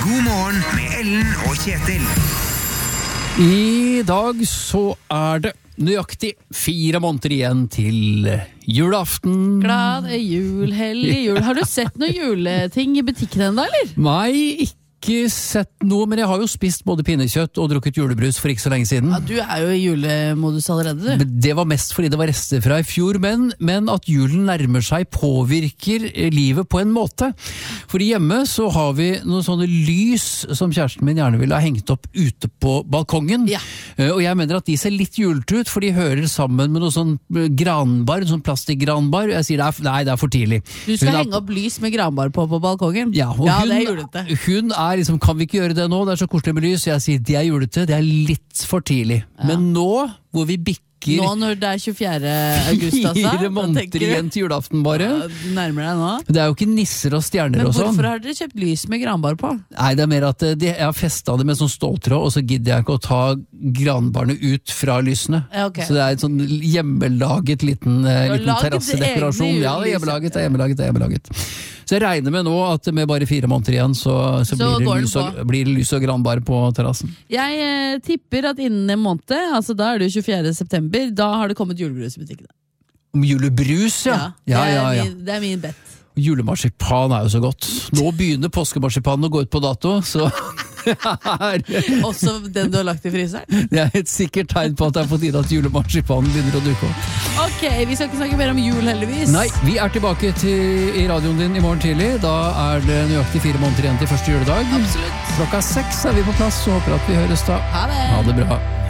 God morgen med Ellen og Kjetil. I dag så det nøyaktig 4 måneder igjen til julaften. Glad jul, hellig jul. Har du sett noen juleting i butikken enda, eller? Nei, ikke sett noe, men jeg har jo spist både pinnekjøtt og drukket julebrus for ikke så lenge siden. Ja, du jo i julemodus allerede, du. Det var mest fordi det var rester fra i fjor, men at julen nærmer seg påvirker livet på en måte. Fordi hjemme så har vi noen sånne lys som kjæresten min gjerne ville ha hengt opp ute på balkongen. Ja. Og jeg mener at de ser litt julete ut, for de hører sammen med noe sånn granbar, sånn plastikkgranbar. Jeg sier nei, det for tidlig. Du skal henge opp lys med granbar på balkongen? Ja, og det julete. Hun liksom, kan vi ikke gjøre det nå? Det så koselig med lys. Jeg sier, det julete, det litt for tidlig. Ja. Men nå, hvor vi bikker nå når det 24. august, altså? 4 måneder igjen til julaften bare. Ja, du nærmer deg nå. Det jo ikke nisser og stjerner og sånn. Men hvorfor har dere kjøpt lys med granbar på? Nei, det mer at jeg har festet det med sånn ståltråd, og så gidder jeg ikke å ta granbarnet ut fra lysene. Ja, okay. Så det en sånn hjemmelaget liten terrassedekorasjon. Ja, det hjemmelaget. Så jeg regner med nå at med bare 4 måneder igjen så blir det lys og granbar på terrassen. Jeg tipper at innen en måned, altså da det 24. september, da har det kommet julebrus i butikkene. Julebrus, ja. Ja. Det min bet. Julemarsipan jo så godt. Nå begynner påskemarsipanen å gå ut på dato, så også den du har lagt i fryseren? Det et sikkert tegn på at det på tide at julemarsipanen begynner å dukke opp. Ok, vi skal ikke snakke mer om jul heldigvis. Nei, vi tilbake i radioen din i morgen tidlig. Da det nøyaktig 4 måneder igjen til første juledag. Absolutt. Klokka 6 vi på plass, så håper at vi høres da. Ha det! Ha det bra.